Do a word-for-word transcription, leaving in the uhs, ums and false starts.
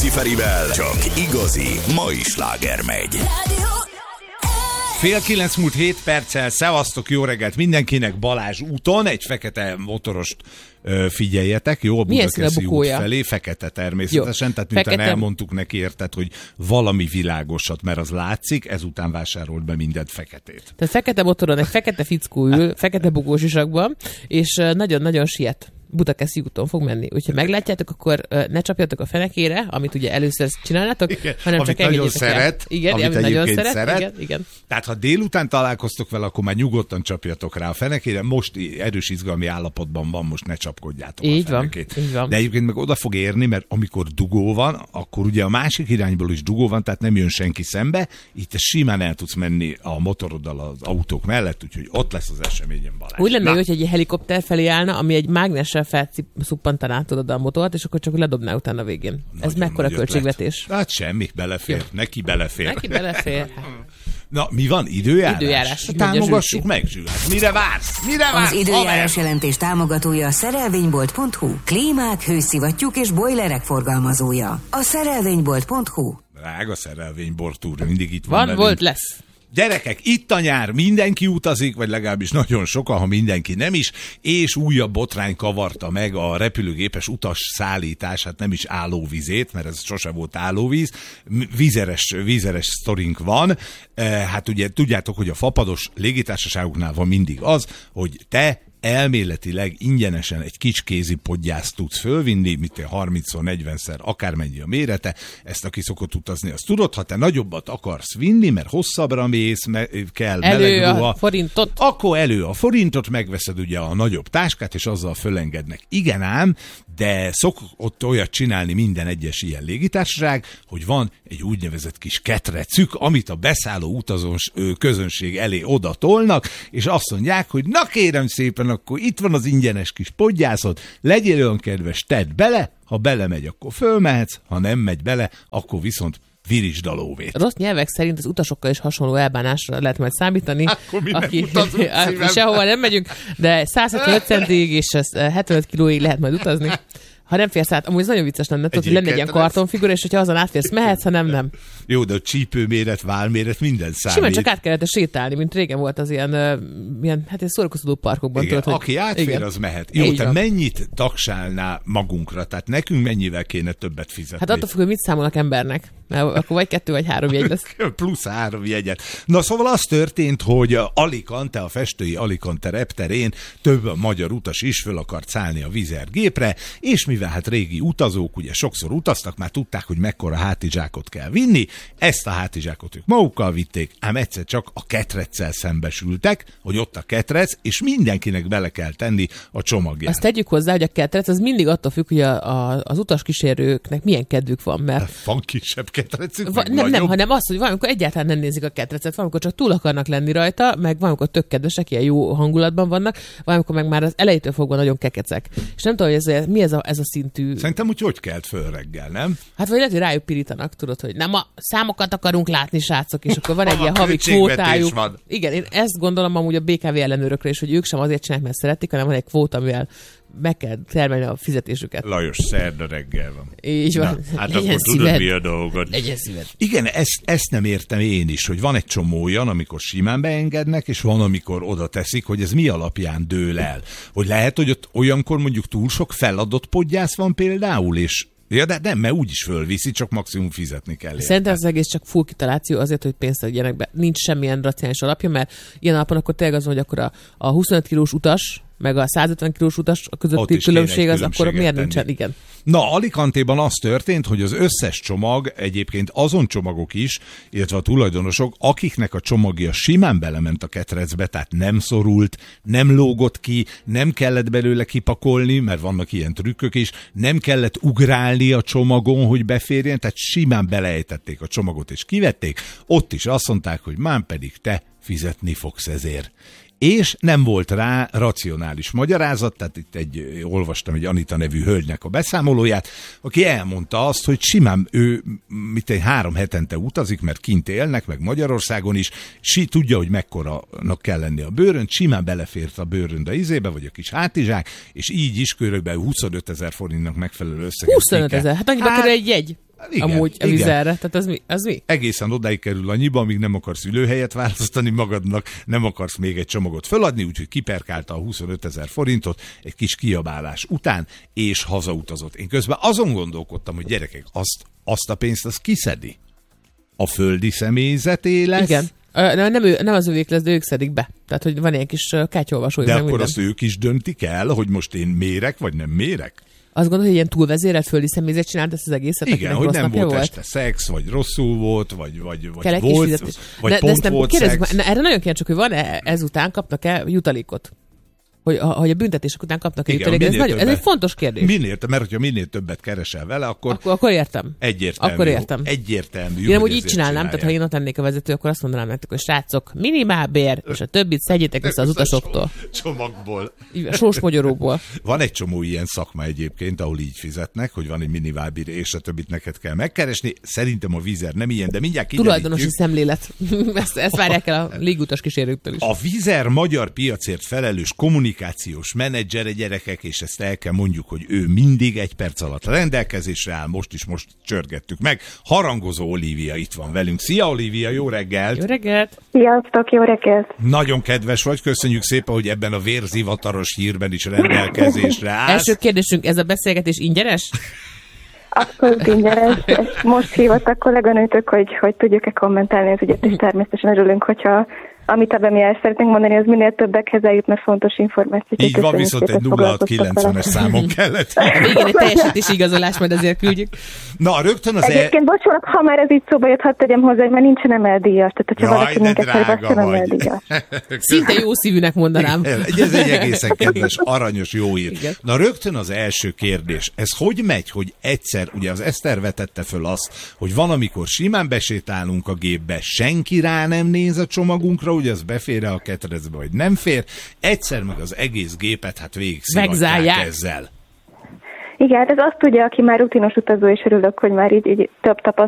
Ferivel csak igazi mai sláger megy. Fél kilenc múlt hét perccel, szevasztok, jó reggelt mindenkinek, Balázs úton, egy fekete motorost ö, figyeljetek, jó, a Budakeszi út felé, fekete természetesen, jó. Tehát miután fekete... elmondtuk neki, érted, hogy valami világosat, mert az látszik, ezután vásárolt be mindent feketét. Tehát fekete motoron egy fekete fickó ül, fekete bugós isakban, és nagyon-nagyon siet. Budakeszi úton fog menni. Úgyhogy meglátjátok, akkor ne csapjatok a fenekére, amit ugye először csinálnátok, igen, hanem amit csak nagyon szeret, igen, amit, amit nagyon szeret. szeret. Igen, igen. Tehát ha délután találkoztok vele, akkor már nyugodtan csapjatok rá a fenekére. Most erős izgalmi állapotban van, most ne csapkodjátok így a fenekét. Van, így van. De egyébként meg oda fog érni, mert amikor dugó van, akkor ugye a másik irányból is dugó van, tehát nem jön senki szembe. Itt simán el tudsz menni a motoroddal az autók mellett, úgyhogy ott lesz az eseményen, Balázs. Úgy lenne, hogy egy helikopter felé állna, ami egy mágnessel felszuppantaná tudod a motort, és akkor csak ledobná utána a végén. Nagyon ez mekkora költségvetés? Lett. Hát semmi, belefér. Jó. Neki belefér. Neki belefér. Na, mi van? Időjárás? Időjárás. Támogassuk meg, Zsülát. Mire vársz? Mire vársz? Az időjárás jelentés támogatója a szerelvénybolt pont hu. Klímák, hőszivattyúk és bojlerek forgalmazója. A szerelvénybolt pont hu. Drága szerelvénybolt úr, mindig itt van. Van, velünk. volt, lesz. Gyerekek, itt a nyár, mindenki utazik, vagy legalábbis nagyon sokan, ha mindenki nem is, és újabb botrány kavarta meg a repülőgépes utas szállítását, nem is állóvizét, mert ez sose volt állóvíz, vízeres, vízeres sztorink van. Hát ugye tudjátok, hogy a fapados légitársaságoknál van mindig az, hogy te elméletileg ingyenesen egy kicskézi podgyászt tudsz fölvinni, mint harmincszor, negyvenszer, akármennyi a mérete, ezt aki szokott utazni, azt tudod, ha te nagyobbat akarsz vinni, mert hosszabbra mész, me- kell elő meleg ruha, a forintot. Akkor elő a forintot, megveszed ugye a nagyobb táskát, és azzal fölengednek. Igen ám, de szokott olyat csinálni minden egyes ilyen légitársaság, hogy van egy úgynevezett kis ketrecük, amit a beszálló utazós közönség elé oda tolnak, és azt mondják, hogy na kérem szépen, akkor itt van az ingyenes kis podgyászod, legyél olyan kedves, tedd bele, ha belemegy, akkor fölmehetsz, ha nem megy bele, akkor viszont virítsd a lóvét. Rossz nyelvek szerint az utasokkal is hasonló elbánásra lehet majd számítani. Akkor mi aki, nem utazunk sehova nem megyünk, de száz hetvenöt centig és hetvenöt kilóig lehet majd utazni. Ha nem férsz át, amúgy ez nagyon vicces lenne, tudod, hogy lenne egy ilyen kartonfigura, és hogyha azon átférsz, mehetsz, ha nem, nem. Jó, de a csípőméret, válméret, minden számít. Simán csak át kellett sétálni, mint régen volt az ilyen, uh, ilyen hát ilyen szórakoztató parkokban. Igen, tudod, aki átfér, igen, az mehet. Jó, így te van. Mennyit taksálnál magunkra? Tehát nekünk mennyivel kéne többet fizetni? Hát attól függ, hogy mit számolnak embernek. Mert akkor vagy kettő, vagy három jegy lesz. Plusz három jegyet. Na szóval az történt, hogy Alicante, a festői Alicante repterén több magyar utas is föl akart szállni a Wizz Air gépre, és mivel hát régi utazók ugye sokszor utaztak, már tudták, hogy mekkora hátizsákot kell vinni, ezt a hátizsákot ők magukkal vitték, ám egyszer csak a ketreccel szembesültek, hogy ott a ketrec, és mindenkinek bele kell tenni a csomagját. Azt tegyük hozzá, hogy a ketrec az mindig attól függ, hogy a, a, az utaskísérőknek milyen kedvük van, mert... Van kisebb ketrecük, Va, nem, nem, hanem az, hogy valamikor egyáltalán nem nézik a ketrecet, valamikor csak túl akarnak lenni rajta, meg valamikor tök kedvesek, ilyen jó hangulatban vannak, valamikor meg már az elejétől fogva nagyon kekecek. És nem tudom, hogy ez, mi ez a, ez a szintű... Szerintem úgy hogy kelt föl reggel, nem? Hát vagy lehet, hogy rájuk pirítanak, tudod, hogy nem a számokat akarunk látni, srácok, és akkor van egy ilyen havi kvótájuk. Van. Igen, én ezt gondolom amúgy a bé ká vé ellenőrökre is, hogy ők sem azért csinálják, mert szeretik, hanem van egy kvóta, amivel meg kell termelni a fizetésüket. Lajos, szerda reggel van. Így van. Na, hát akkor tudod, mi a dolgod. Legyen szíved. Igen, ezt, ezt nem értem én is, hogy van egy csomó olyan, amikor simán beengednek, és van, amikor oda teszik, hogy ez mi alapján dől el. Hogy lehet, hogy ott olyankor mondjuk túl sok feladott podgyász van például, és ja, de nem, mert úgyis fölviszi, csak maximum fizetni kell. Szerintem az egész csak full kitaláció azért, hogy pénzt adjanak be. Nincs semmilyen racionális alapja, mert ilyen alapon akkor tényleg az, hogy akkor a, a huszonöt kilós utas, meg a százötven kilós utas a közötti különbség, az akkor miért tenni. Nincsen? Igen. Na, Alicantéban az történt, hogy az összes csomag, egyébként azon csomagok is, illetve a tulajdonosok, akiknek a csomagja simán belement a ketrecbe, tehát nem szorult, nem lógott ki, nem kellett belőle kipakolni, mert vannak ilyen trükkök is, nem kellett ugrálni a csomagon, hogy beférjen, tehát simán beleejtették a csomagot és kivették, ott is azt mondták, hogy már pedig te fizetni fogsz ezért. És nem volt rá racionális magyarázat, tehát itt egy, olvastam egy Anita nevű hölgynek a beszámolóját, aki elmondta azt, hogy simán ő mit egy három hetente utazik, mert kint élnek, meg Magyarországon is, si tudja, hogy mekkoranak kell lenni a bőrönd, simán belefért a bőrönd a izébe, vagy a kis hátizsák, és így is körülbelül huszonötezer forintnak megfelelő összeget. huszonötezer, hát annyiba hát, kerül egy jegy. Igen, amúgy a igen. vizerre. Tehát az mi? Az mi? Egészen odáig kerül annyiba, amíg nem akarsz ülőhelyet választani magadnak, nem akarsz még egy csomagot föladni, úgyhogy kiperkálta a huszonötezer forintot egy kis kiabálás után, és hazautazott. Én közben azon gondolkodtam, hogy gyerekek, azt, azt a pénzt az kiszedi. A földi személyzeté lesz. Igen. Nem, nem, ő, nem az övék lesz, de ők szedik be. Tehát, hogy van ilyen kis kártyaolvasójuk. De meg akkor minden. azt ők is döntik el, hogy most én mérek, vagy nem mérek? Azt gondolod, hogy ilyen túlvezérelt földi személyzet csinált ezt az egészet? Igen, hogy nem volt este szex, vagy rosszul volt, vagy, vagy, vagy Kell egy volt, kis vagy de, pont de volt szex. Na, erre nagyon kíváncsiak, hogy van ezután kapnak-e jutalékot? Hogy, hogy a büntetések után kapnak-e jutalékot? Ez, nagyon, ez egy fontos kérdés. Minél, mert hogyha minél többet keresel vele, akkor... Akkor, akkor értem. Egyértelmű. Akkor értem. Egyértelmű. Én úgy így csinálnám, csinálják. tehát ha én ott lennék a vezető, akkor azt mondanám nektek, hogy srácok, minimálbér, és a többit szedjétek össze az utasoktól. Csomagból. A sósmogyoróból. Van egy csomó ilyen szakma egyébként, ahol így fizetnek, hogy van egy minimálbér, és a többit neked kell megkeresni. Szerintem a Vizer nem ilyen, de mindjárt kiderítjük. Tulajdonosi szemlélet. ezt, ezt várják el a légutas kísérőktől is. A Vizer magyar piacért felelős kommunikációs menedzsere, gyerekek, és ezt el kell mondjuk, hogy ő mindig egy perc alatt rendelkezésre áll, most is most csörgettük meg. Harangozó Olivia itt van velünk. Szia Olivia, jó reggelt! Jó reggelt! Sziasztok, jó reggelt! Nagyon kedves vagy, köszönjük szépen, hogy ebben a vérzivataros hírben is rendelkezésre állsz. Első kérdésünk, ez a beszélgetés ingyenes? Abszolút ingyenes. Ezt most hívott a kolléganőtök, hogy, hogy tudjuk-e kommentálni az ügyet, és természetesen örülünk, hogyha amit ebben mi el szeretnénk mondani, az minél többekhez eljut, mert fontos információ. Így van, viszont egy nulla hat kilencvenes számon kellett. A végén egy teljesítési igazolás, majd azért küldjük. Na, rögtön az... Egyébként, e... bocsánat, ha már ez így szóba jött, hadd tegyem hozzá, hogy már nincsen emeldíjas. Tehát, hogyha Jaj, valaki minket szervesz, nem emeldíjas. Szinte jó szívűnek mondanám. Ez egy egészen kedves, aranyos, jó ír. Igen. Na, rögtön az első kérdés. Ez hogy megy, hogy egyszer, ugye az Eszter vetette föl azt, hogy van, amikor simán besétálunk a gépbe, senki rá nem néz a csomagunkra, hogy az befér a ketrecbe, vagy nem fér. Egyszer meg az egész gépet hát végig szivatják ezzel. Igen, hát ez azt tudja, aki már rutinos utazó, és örülök, hogy már így, így több tapasztalat